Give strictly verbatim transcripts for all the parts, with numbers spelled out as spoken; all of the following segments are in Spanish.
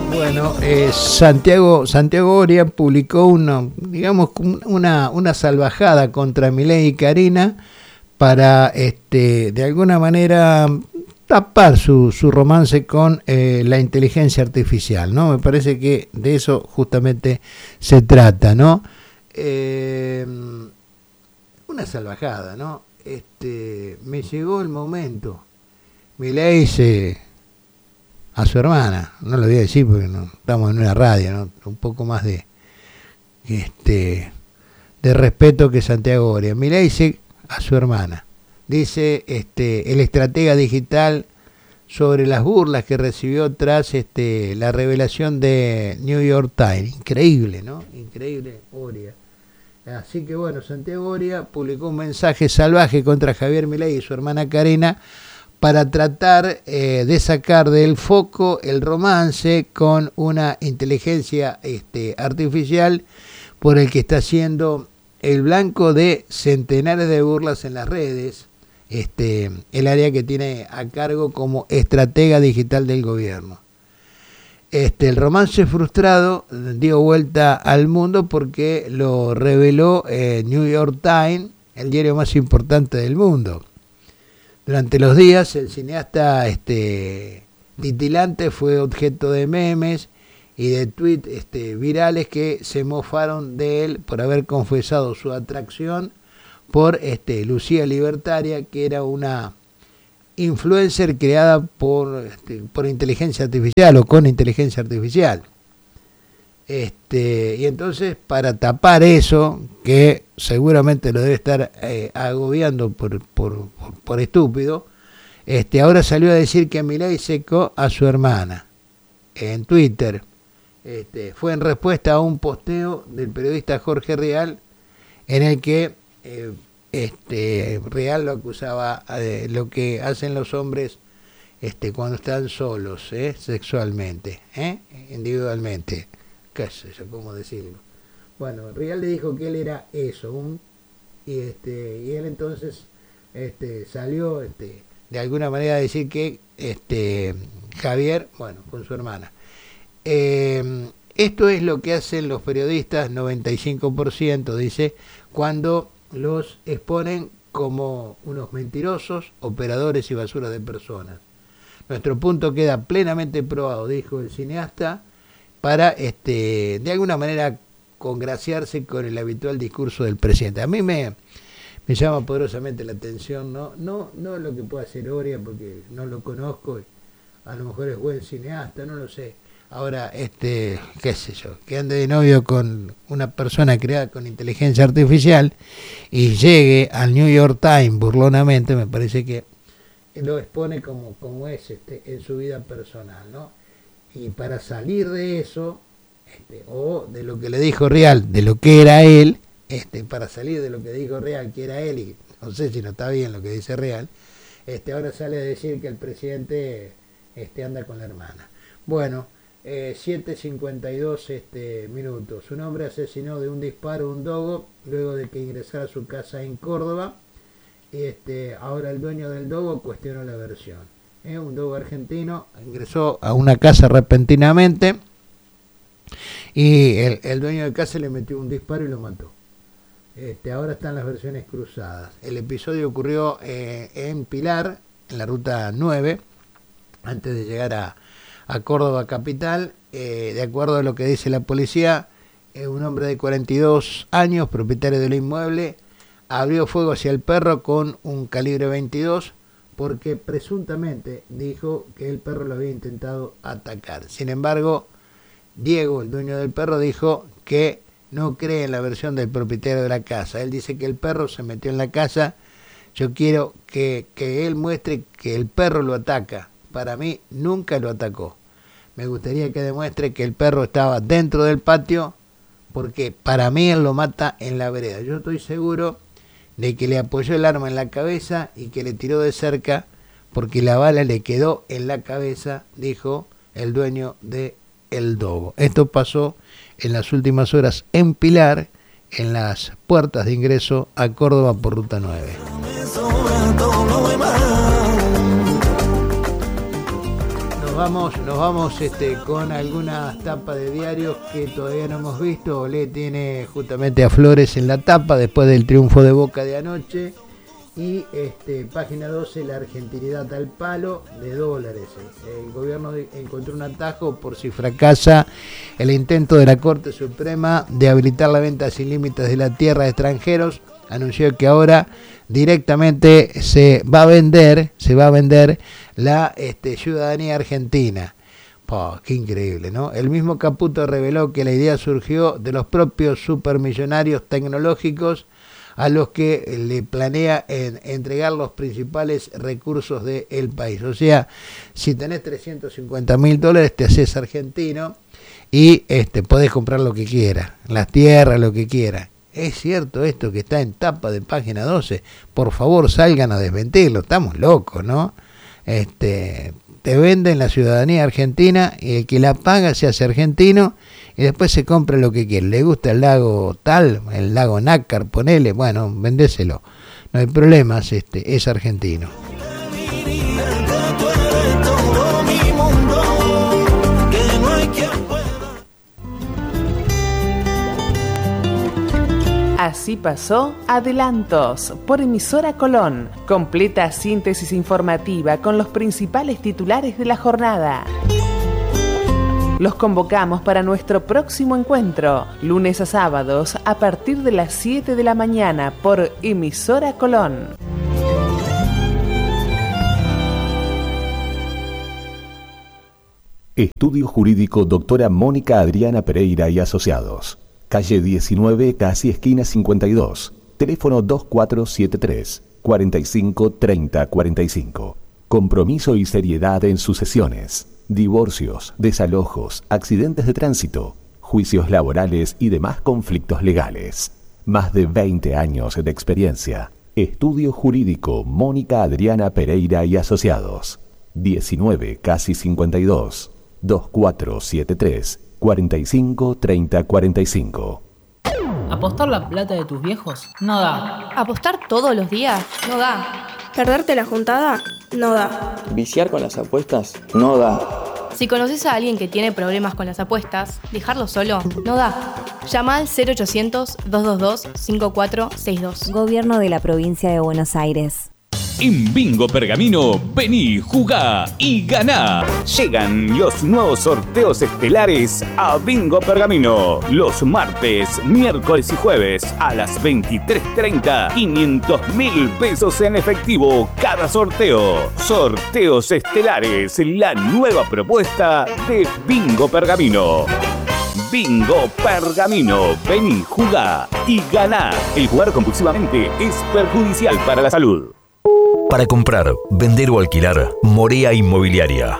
Bueno, eh, Santiago Santiago Oria publicó una, digamos, una, una salvajada contra Milei y Karina para, este, de alguna manera, tapar su, su romance con eh, la inteligencia artificial, ¿no? Me parece que de eso justamente se trata, ¿no? Eh, una salvajada, ¿no? Este, me llegó el momento. Milei se... a su hermana, no lo voy a decir porque no, estamos en una radio, ¿no? Un poco más de este de respeto que Santiago Oria. Milei dice a su hermana, dice este el estratega digital sobre las burlas que recibió tras este la revelación de New York Times. Increíble, ¿no? Increíble Oria. Así que bueno, Santiago Oria publicó un mensaje salvaje contra Javier Milei y su hermana Karina para tratar eh, de sacar del foco el romance con una inteligencia este, artificial por el que está siendo el blanco de centenares de burlas en las redes, este, el área que tiene a cargo como estratega digital del gobierno. Este, el romance frustrado dio vuelta al mundo porque lo reveló eh, New York Times, el diario más importante del mundo. Durante los días, el cineasta este, titilante fue objeto de memes y de tweets este, virales que se mofaron de él por haber confesado su atracción por este, Lucía Libertaria, que era una influencer creada por, este, por inteligencia artificial o con inteligencia artificial. Este, y entonces, para tapar eso, que seguramente lo debe estar eh, agobiando por, por, por, por estúpido, este, ahora salió a decir que Milei secó a su hermana en Twitter. Este, fue en respuesta a un posteo del periodista Jorge Real, en el que eh, este, Real lo acusaba de lo que hacen los hombres este, cuando están solos, ¿eh? sexualmente, ¿eh? individualmente. Qué sé yo, cómo decirlo. Bueno, Real le dijo que él era eso, un, y este, y él entonces este, salió este, de alguna manera a decir que este, Javier, bueno, con su hermana. Eh, esto es lo que hacen los periodistas, noventa y cinco por ciento, dice, cuando los exponen como unos mentirosos, operadores y basuras de personas. Nuestro punto queda plenamente probado, dijo el cineasta, para este de alguna manera congraciarse con el habitual discurso del presidente. A mí me, me llama poderosamente la atención, no no no lo que pueda hacer Oria, porque no lo conozco, a lo mejor es buen cineasta, no lo sé. Ahora, este, qué sé yo, que ande de novio con una persona creada con inteligencia artificial y llegue al New York Times burlonamente, me parece que lo expone como, como es este, en su vida personal, ¿no? Y para salir de eso, este, o de lo que le dijo Real, de lo que era él, este, para salir de lo que dijo Real, que era él, y no sé si no está bien lo que dice Real, este, ahora sale a decir que el presidente este, anda con la hermana. Bueno, eh, siete cincuenta y dos este, minutos. Un hombre asesinó de un disparo a un dogo luego de que ingresara a su casa en Córdoba. Este, ahora el dueño del dogo cuestionó la versión. Eh, un dogo argentino ingresó a una casa repentinamente y el, el dueño de casa le metió un disparo y lo mató. Este, ahora están las versiones cruzadas. El episodio ocurrió eh, en Pilar, en la ruta nueve, antes de llegar a, a Córdoba capital. Eh, de acuerdo a lo que dice la policía, eh, un hombre de cuarenta y dos años, propietario del inmueble, abrió fuego hacia el perro con un calibre veintidós, porque presuntamente dijo que el perro lo había intentado atacar. Sin embargo, Diego, el dueño del perro, dijo que no cree en la versión del propietario de la casa. Él dice que el perro se metió en la casa. Yo quiero que, que él muestre que el perro lo ataca. Para mí, nunca lo atacó. Me gustaría que demuestre que el perro estaba dentro del patio, porque para mí él lo mata en la vereda. Yo estoy seguro de que le apoyó el arma en la cabeza y que le tiró de cerca porque la bala le quedó en la cabeza, dijo el dueño de El Dogo. Esto pasó en las últimas horas en Pilar, en las puertas de ingreso a Córdoba por ruta nueve. vamos, nos vamos este, con algunas tapas de diarios que todavía no hemos visto. Olé tiene justamente a Flores en la tapa después del triunfo de Boca de anoche. Y este, página doce, la argentinidad al palo de dólares. El gobierno encontró un atajo por si fracasa el intento de la Corte Suprema de habilitar la venta sin límites de la tierra a extranjeros. Anunció que ahora directamente se va a vender, se va a vender la este, ciudadanía argentina. Oh, qué increíble, ¿no? El mismo Caputo reveló que la idea surgió de los propios supermillonarios tecnológicos a los que le planea en entregar los principales recursos del país. O sea, si tenés trescientos cincuenta mil dólares, te haces argentino y este, podés comprar lo que quieras, las tierras, lo que quieras. ¿Es cierto esto que está en tapa de página doce? Por favor, salgan a desmentirlo, estamos locos, ¿no? Este, te venden la ciudadanía argentina y el que la paga se hace argentino y después se compra lo que quiere. Le gusta el lago tal, el lago Nácar, ponele, bueno, vendéselo. No hay problemas, este, es argentino. Así pasó Adelantos por Emisora Colón. Completa síntesis informativa con los principales titulares de la jornada. Los convocamos para nuestro próximo encuentro, lunes a sábados a partir de las siete de la mañana por Emisora Colón. Estudio Jurídico Doctora Mónica Adriana Pereira y Asociados. Calle diecinueve, casi esquina cincuenta y dos. Teléfono dos cuatro siete tres, cuatro cinco tres cero cuatro cinco. Compromiso y seriedad en sucesiones, divorcios, desalojos, accidentes de tránsito, juicios laborales y demás conflictos legales. Más de veinte años de experiencia. Estudio Jurídico Mónica Adriana Pereira y Asociados. diecinueve, casi cincuenta y dos. dos cuatro siete tres, cuatro cinco tres cero cuatro cinco. ¿Apostar la plata de tus viejos? No da. ¿Apostar todos los días? No da. ¿Perderte la juntada? No da. ¿Viciar con las apuestas? No da. Si conoces a alguien que tiene problemas con las apuestas, dejarlo solo no da. Llama al cero ochocientos, dos dos dos, cinco cuatro seis dos. Gobierno de la Provincia de Buenos Aires. En Bingo Pergamino, vení, jugá y ganá. Llegan los nuevos sorteos estelares a Bingo Pergamino. Los martes, miércoles y jueves a las veintitrés treinta, quinientos mil pesos en efectivo cada sorteo. Sorteos estelares, la nueva propuesta de Bingo Pergamino. Bingo Pergamino, vení, jugá y ganá. El jugar compulsivamente es perjudicial para la salud. Para comprar, vender o alquilar, Morea Inmobiliaria.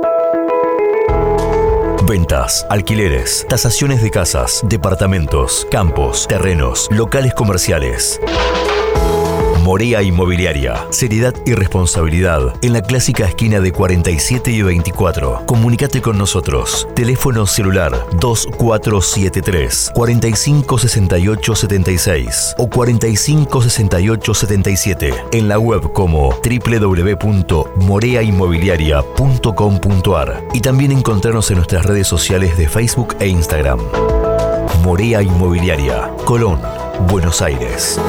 Ventas, alquileres, tasaciones de casas, departamentos, campos, terrenos, locales comerciales. Morea Inmobiliaria. Seriedad y responsabilidad en la clásica esquina de cuarenta y siete y veinticuatro. Comunicate con nosotros. Teléfono celular dos cuatro siete tres, cuatro cinco seis ocho siete seis o cuatro cinco seis ocho siete siete. En la web como doble u doble u doble u punto morea inmobiliaria punto com punto a r y también encontrarnos en nuestras redes sociales de Facebook e Instagram. Morea Inmobiliaria, Colón, Buenos Aires.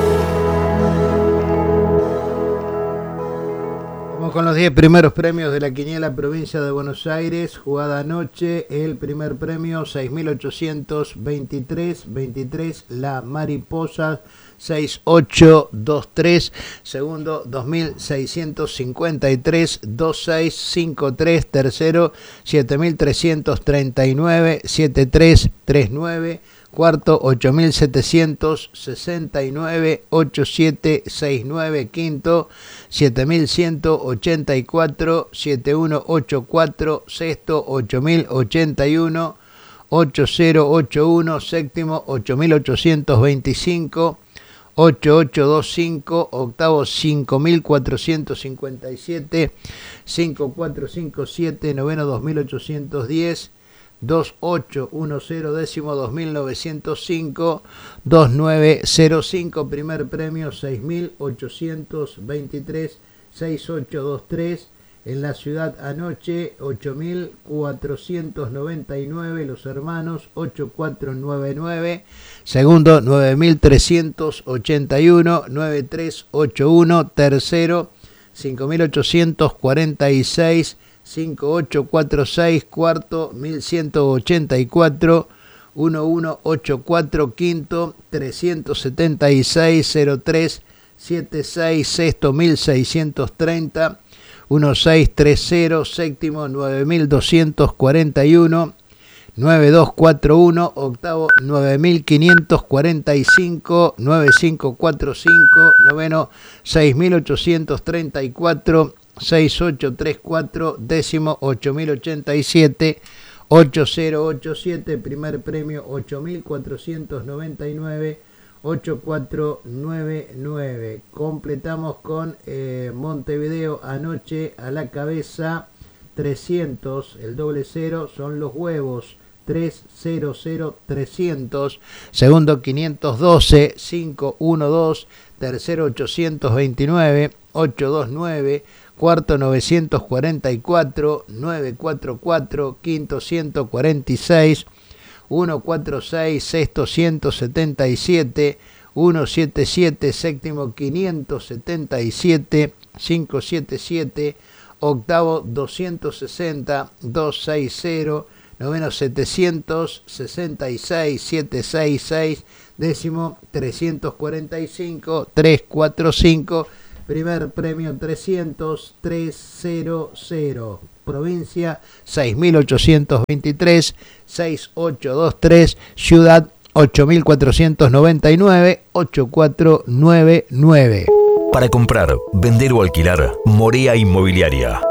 Con los diez primeros premios de la quiniela provincia de Buenos Aires, jugada anoche, el primer premio seis mil ochocientos veintitrés veintitrés, la Mariposa seis ocho dos tres, segundo dos mil seiscientos cincuenta y tres veintiséis cincuenta y tres, tercero siete mil trescientos treinta y nueve setenta y tres treinta y nueve, cuarto ocho mil setecientos sesenta y nueve ochenta y siete sesenta y nueve, quinto siete mil ciento ochenta y cuatro setenta y uno ochenta y cuatro, sexto ocho mil ochenta y uno ochenta ochenta y uno, séptimo ocho mil ochocientos veinticinco ochenta y ocho veinticinco, octavo cinco mil cuatrocientos cincuenta y siete cincuenta y cuatro cincuenta y siete, noveno dos mil ochocientos diez dos ocho uno cero, décimo dos mil novecientos cinco, dos nueve cero cinco, primer premio seis mil ochocientos veintitrés sesenta y ocho veintitrés, En la ciudad anoche, ocho mil cuatrocientos noventa y nueve, Los Hermanos, ocho mil cuatrocientos noventa y nueve. Segundo, nueve mil trescientos ochenta y uno, nueve mil trescientos ochenta y uno. Tercero, cinco mil ochocientos cuarenta y seis, cinco mil ochocientos cuarenta y seis. Cuarto, mil ciento ochenta y cuatro, uno mil ciento ochenta y cuatro. Quinto, trescientos setenta y seis, cero tres setenta y seis. Sexto, mil seiscientos treinta, uno mil seiscientos treinta. Séptimo, nueve mil doscientos cuarenta y uno, nueve mil doscientos cuarenta y uno. Octavo, nueve mil quinientos cuarenta y cinco, nueve mil quinientos cuarenta y cinco. Noveno, seis mil ochocientos treinta y cuatro, seis mil ochocientos treinta y cuatro. Décimo, ocho mil ochenta y siete, ocho mil ochenta y siete. Primer premio, ocho mil cuatrocientos noventa y nueve, ocho mil cuatrocientos noventa y nueve. Completamos con eh, Montevideo anoche a la cabeza, trescientos, el doble cero son los huevos, trescientos, trescientos. Segundo, quinientos doce, cinco uno dos. Tercero, ochocientos veintinueve, ochocientos veintinueve. Cuarto, novecientos cuarenta y cuatro, novecientos cuarenta y cuatro. Quinto, ciento cuarenta y seis, ciento cuarenta y seis. Sexto, ciento setenta y siete, ciento setenta y siete. Séptimo, quinientos setenta y siete, quinientos setenta y siete. Octavo, doscientos sesenta, doscientos sesenta. Noveno, setecientos sesenta y seis, setecientos sesenta y seis. Décimo, trescientos cuarenta y cinco, trescientos cuarenta y cinco. Primer premio, trescientos, trescientos. Provincia, seis mil ochocientos veintitrés, seis mil ochocientos veintitrés. Ciudad, ocho mil cuatrocientos noventa y nueve, ocho mil cuatrocientos noventa y nueve. Para comprar, vender o alquilar, Morea Inmobiliaria.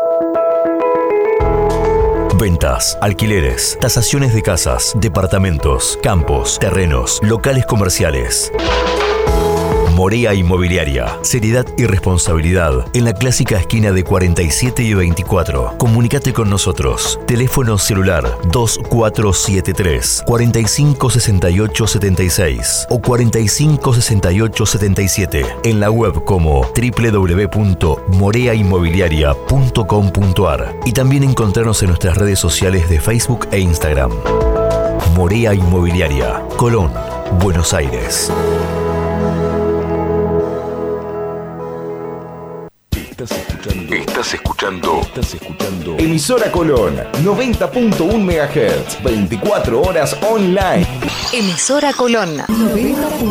Ventas, alquileres, tasaciones de casas, departamentos, campos, terrenos, locales comerciales. Morea Inmobiliaria. Seriedad y responsabilidad en la clásica esquina de cuarenta y siete y veinticuatro. Comunicate con nosotros. Teléfono celular dos cuatro siete tres, cuatro cinco seis ocho siete seis o cuatro cinco seis ocho siete siete. En la web como doble u doble u doble u punto morea inmobiliaria punto com punto a r y también encontrarnos en nuestras redes sociales de Facebook e Instagram. Morea Inmobiliaria, Colón, Buenos Aires. Estás escuchando. Estás escuchando. Estás escuchando. Emisora Colón, noventa punto uno megahertz, veinticuatro horas online. Emisora Colón. noventa